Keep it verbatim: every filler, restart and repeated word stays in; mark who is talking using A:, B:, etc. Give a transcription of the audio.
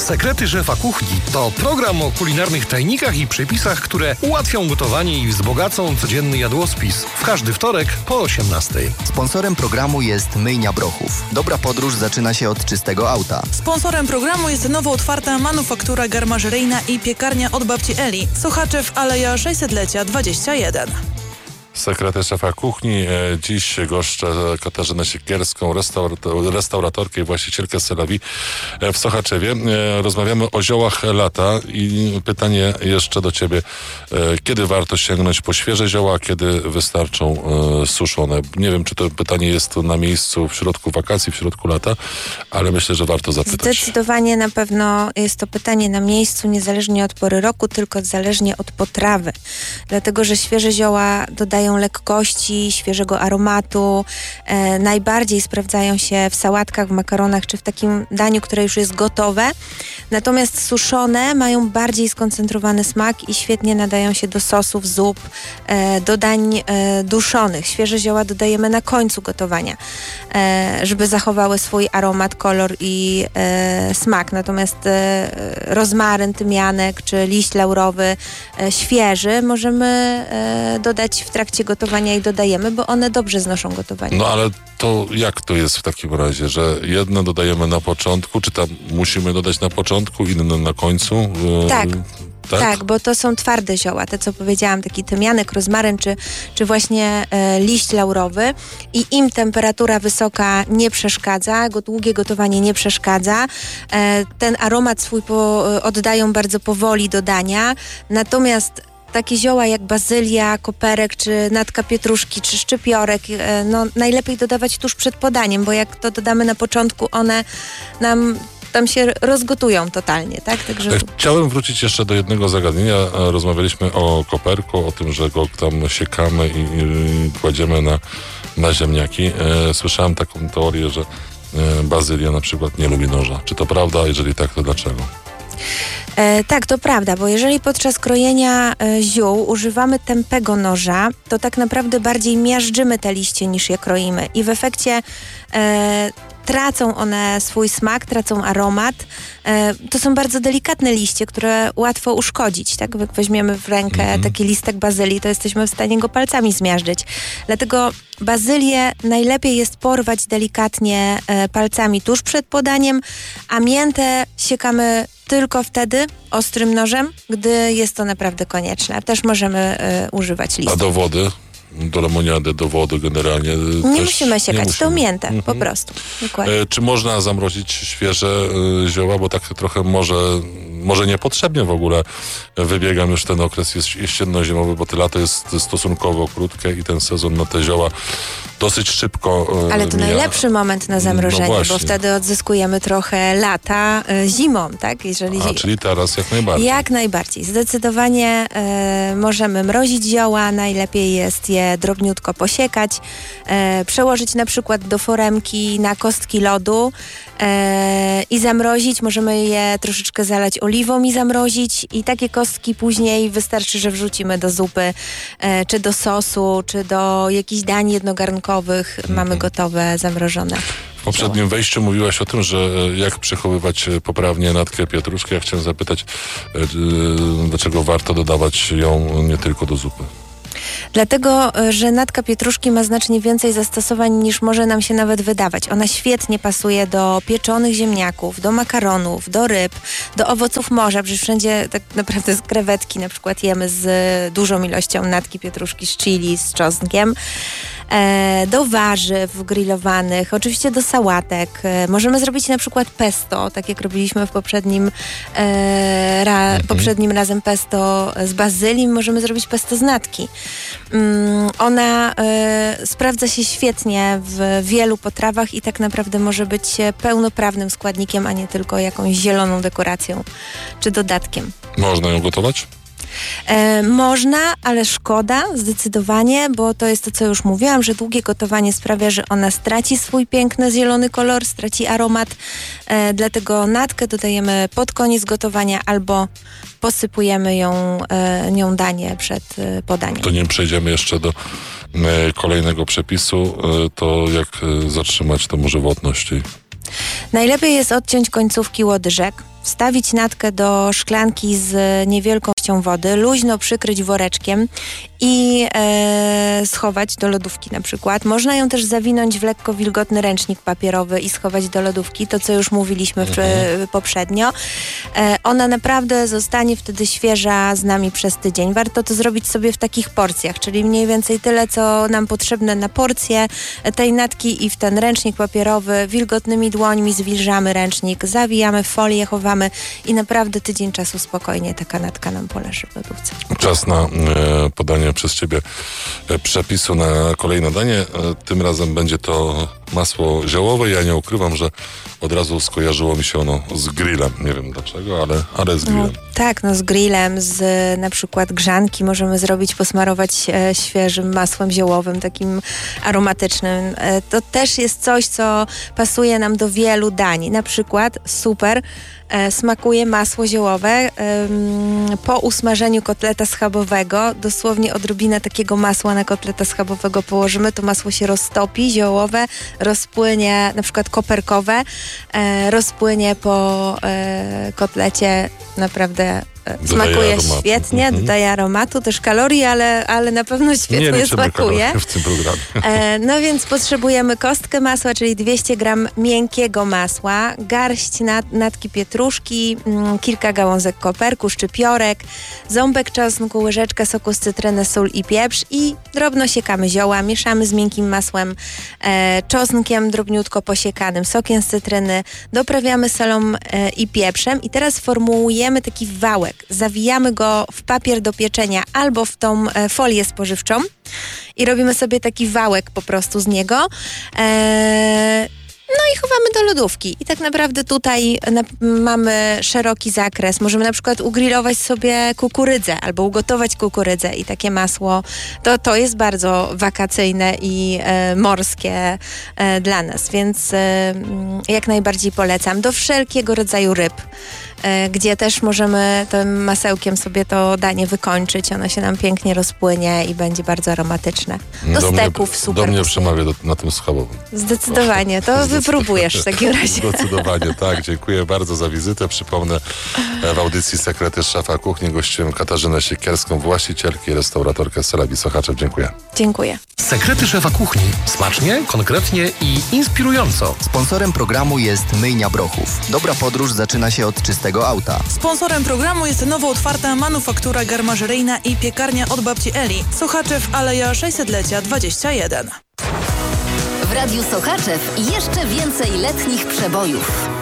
A: Sekrety szefa kuchni to program o kulinarnych tajnikach i przepisach, które ułatwią gotowanie i wzbogacą codzienny jadłospis. W każdy wtorek po osiemnastej.
B: Sponsorem programu jest Myjnia Brochów. Dobra podróż zaczyna się od czystego auta.
C: Sponsorem programu jest nowo otwarta manufaktura garmażeryjna i piekarnia od babci Eli. Sochaczew, Aleja sześćsetlecia dwadzieścia jeden.
D: Sekrety szefa kuchni. Dziś goszczę Katarzynę Siekierską, restaurator, restauratorkę i właścicielkę Selawi w Sochaczewie. Rozmawiamy o ziołach lata i pytanie jeszcze do ciebie. Kiedy warto sięgnąć po świeże zioła, a kiedy wystarczą suszone? Nie wiem, czy to pytanie jest na miejscu w środku wakacji, w środku lata, ale myślę, że warto zapytać.
E: Zdecydowanie na pewno jest to pytanie na miejscu, niezależnie od pory roku, tylko zależnie od potrawy. Dlatego, że świeże zioła dodają lekkości, świeżego aromatu. E, najbardziej sprawdzają się w sałatkach, w makaronach, czy w takim daniu, które już jest gotowe. Natomiast suszone mają bardziej skoncentrowany smak i świetnie nadają się do sosów, zup, e, do dań e, duszonych. Świeże zioła dodajemy na końcu gotowania, e, żeby zachowały swój aromat, kolor i e, smak. Natomiast e, rozmaryn, tymianek, czy liść laurowy e, świeży możemy e, dodać w trakcie gotowania i dodajemy, bo one dobrze znoszą gotowanie.
D: No ale to jak to jest w takim razie, że jedno dodajemy na początku, czy tam musimy dodać na początku, inne na końcu?
E: Tak.
D: Tak?
E: Tak, bo to są twarde zioła, te co powiedziałam, taki tymianek, rozmaryn, czy, czy właśnie e, liść laurowy i im temperatura wysoka nie przeszkadza, go, długie gotowanie nie przeszkadza, e, ten aromat swój po, oddają bardzo powoli do dania, natomiast takie zioła jak bazylia, koperek, czy natka pietruszki, czy szczypiorek, no najlepiej dodawać tuż przed podaniem, bo jak to dodamy na początku, one nam tam się rozgotują totalnie, tak? Także...
D: Chciałem wrócić jeszcze do jednego zagadnienia. Rozmawialiśmy o koperku, o tym, że go tam siekamy i, i kładziemy na, na ziemniaki. Słyszałem taką teorię, że bazylia na przykład nie lubi noża. Czy to prawda? Jeżeli tak, to dlaczego?
E: E, tak, to prawda, bo jeżeli podczas krojenia e, ziół używamy tępego noża, to tak naprawdę bardziej miażdżymy te liście niż je kroimy i w efekcie e, tracą one swój smak, tracą aromat. E, to są bardzo delikatne liście, które łatwo uszkodzić, tak? Jak weźmiemy w rękę mm-hmm. taki listek bazylii, to jesteśmy w stanie go palcami zmiażdżyć. Dlatego bazylię najlepiej jest porwać delikatnie e, palcami tuż przed podaniem, a miętę siekamy tylko wtedy ostrym nożem, gdy jest to naprawdę konieczne. Też możemy y, używać listów.
D: A do wody? Do lemoniady, do wody generalnie?
E: Nie
D: też
E: musimy siekać,
D: nie musimy.
E: to miętę,
D: mhm.
E: po prostu. Dokładnie.
D: E, czy można zamrozić świeże e, zioła? Bo tak trochę może, może niepotrzebnie w ogóle wybiegam już ten okres jest jesienno-zimowy, bo to lato jest stosunkowo krótkie i ten sezon na te zioła dosyć szybko e,
E: Ale to
D: mija.
E: najlepszy moment na zamrożenie,
D: no
E: bo wtedy odzyskujemy trochę lata e, zimą, tak? Jeżeli...
D: A, czyli teraz jak najbardziej.
E: Jak najbardziej. Zdecydowanie e, możemy mrozić zioła, najlepiej jest je drobniutko posiekać, e, przełożyć na przykład do foremki na kostki lodu e, i zamrozić. Możemy je troszeczkę zalać oliwą i zamrozić i takie kostki później wystarczy, że wrzucimy do zupy, e, czy do sosu, czy do jakichś dań jednogarnkowych. Mm-hmm. Mamy gotowe, zamrożone.
D: W poprzednim wejściu mówiłaś o tym, że jak przechowywać poprawnie natkę pietruszki. Ja chciałem zapytać, dlaczego warto dodawać ją nie tylko do zupy?
E: Dlatego, że natka pietruszki ma znacznie więcej zastosowań niż może nam się nawet wydawać. Ona świetnie pasuje do pieczonych ziemniaków, do makaronów, do ryb, do owoców morza. Przecież wszędzie tak naprawdę z krewetki na przykład jemy z dużą ilością natki pietruszki z chili, z czosnkiem. E, do warzyw grillowanych, oczywiście do sałatek. E, możemy zrobić na przykład pesto, tak jak robiliśmy w poprzednim, e, ra, mhm. poprzednim razem pesto z bazylii. Możemy zrobić pesto z natki. Mm, ona e, sprawdza się świetnie w wielu potrawach i tak naprawdę może być pełnoprawnym składnikiem, a nie tylko jakąś zieloną dekoracją czy dodatkiem.
D: Można ją gotować?
E: E, można, ale szkoda zdecydowanie, bo to jest to, co już mówiłam, że długie gotowanie sprawia, że ona straci swój piękny zielony kolor, straci aromat, e, dlatego natkę dodajemy pod koniec gotowania albo posypujemy ją, e, nią danie przed e, podaniem.
D: To nim przejdziemy jeszcze do e, kolejnego przepisu, e, to jak e, zatrzymać tą żywotność jej?
E: Najlepiej jest odciąć końcówki łodyżek. W wstawić natkę do szklanki z niewielką ilością wody, luźno przykryć woreczkiem i e, schować do lodówki na przykład. Można ją też zawinąć w lekko wilgotny ręcznik papierowy i schować do lodówki, to co już mówiliśmy mhm. w, poprzednio. E, ona naprawdę zostanie wtedy świeża z nami przez tydzień. Warto to zrobić sobie w takich porcjach, czyli mniej więcej tyle, co nam potrzebne na porcję tej natki i w ten ręcznik papierowy wilgotnymi dłońmi zwilżamy ręcznik, zawijamy w folię, chowamy i naprawdę tydzień czasu spokojnie taka natka nam poleży w lodówce.
D: Czas na e, podanie przez Ciebie e, przepisu na kolejne danie. E, tym razem będzie to masło ziołowe. Ja nie ukrywam, że od razu skojarzyło mi się ono z grillem. Nie wiem dlaczego, ale, ale z grillem.
E: No, tak, no z grillem, z na przykład grzanki możemy zrobić, posmarować e, świeżym masłem ziołowym, takim aromatycznym. E, to też jest coś, co pasuje nam do wielu dań. Na przykład super e, smakuje masło ziołowe e, po usmażeniu kotleta schabowego. Dosłownie odrobinę takiego masła na kotleta schabowego położymy, to masło się roztopi, ziołowe, rozpłynie, na przykład koperkowe, e, rozpłynie po e, kotlecie, naprawdę
D: dodaje
E: smakuje
D: aromatu.
E: świetnie,
D: Mhm.
E: dodaje aromatu, też kalorii, ale, ale na pewno świetnie
D: nie
E: smakuje.
D: w tym programie.
E: E, no więc potrzebujemy kostkę masła, czyli dwieście gramów miękkiego masła, garść nat, natki pietruszki, m, kilka gałązek koperku, szczypiorek, ząbek czosnku, łyżeczkę soku z cytryny, sól i pieprz i drobno siekamy zioła, mieszamy z miękkim masłem, e, czosnkiem drobniutko posiekanym, sokiem z cytryny, doprawiamy solą e, i pieprzem i teraz formułujemy taki wałek. Zawijamy go w papier do pieczenia albo w tą e, folię spożywczą i robimy sobie taki wałek po prostu z niego. E, no i chowamy do lodówki. I tak naprawdę tutaj na, mamy szeroki zakres. Możemy na przykład ugrillować sobie kukurydzę albo ugotować kukurydzę i takie masło, to, to jest bardzo wakacyjne i e, morskie e, dla nas, więc e, jak najbardziej polecam. Do wszelkiego rodzaju ryb, e, gdzie też możemy tym masełkiem sobie to danie wykończyć. Ono się nam pięknie rozpłynie i będzie bardzo aromatyczne. Do, do steków
D: mnie,
E: super.
D: Do mnie przemawia do, na tym schabowym.
E: Zdecydowanie. To wypróbujesz w takim razie.
D: Zdecydowanie, tak. Dziękuję bardzo za wizytę. Przypomnę, w audycji Sekrety Szefa Kuchni gościłem Katarzynę Siekierską, właścicielkę i restauratorkę Celawi Sochaczew. Dziękuję.
E: Dziękuję.
A: Sekrety Szefa Kuchni. Smacznie, konkretnie i inspirująco.
B: Sponsorem programu jest Myjnia Brochów. Dobra podróż zaczyna się od czystego auta.
C: Sponsorem programu jest nowo otwarta manufaktura garmażeryjna i piekarnia od babci Eli. Sochaczew, Aleja sześćsetlecia dwadzieścia jeden.
F: W Radiu Sochaczew jeszcze więcej letnich przebojów.